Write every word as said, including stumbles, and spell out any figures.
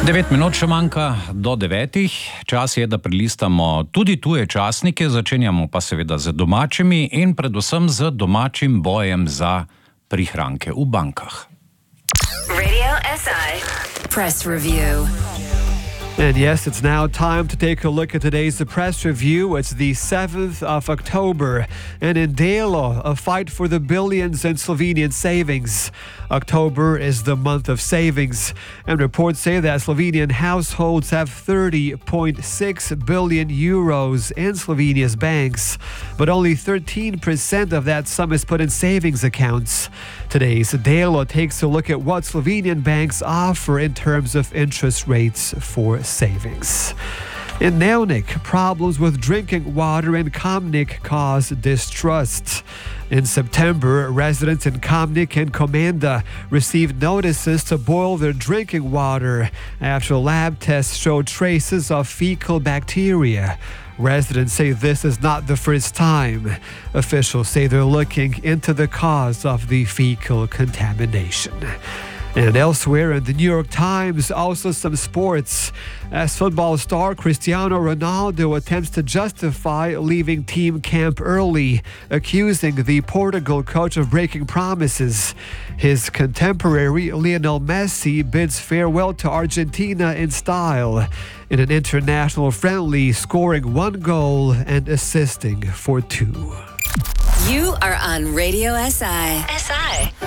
Devet minut še manjka do devetih. Čas je, da prilistamo tudi tuje časnike, začenjamo pa seveda z domačimi in predvsem z domačim bojem za prihranke v bankah. Radio S I Press Review. And yes, it's now time to take a look at today's press review. It's the seventh of October. And in Delo, a fight for the billions in Slovenian savings. October is the month of savings. And reports say that Slovenian households have thirty point six billion euros in Slovenia's banks. But only thirteen percent of that sum is put in savings accounts. Today's Delo takes a look at what Slovenian banks offer in terms of interest rates for savings. In Nevnik, problems with drinking water in Kamnik cause distrust. In September, residents in Kamnik and Komenda received notices to boil their drinking water after lab tests showed traces of fecal bacteria. Residents say this is not the first time. Officials say they're looking into the cause of the fecal contamination. And elsewhere in the New York Times, also some sports. As football star Cristiano Ronaldo attempts to justify leaving team camp early, accusing the Portugal coach of breaking promises. His contemporary Lionel Messi bids farewell to Argentina in style in an international friendly, scoring one goal and assisting for two. You are on Radio S I. S I.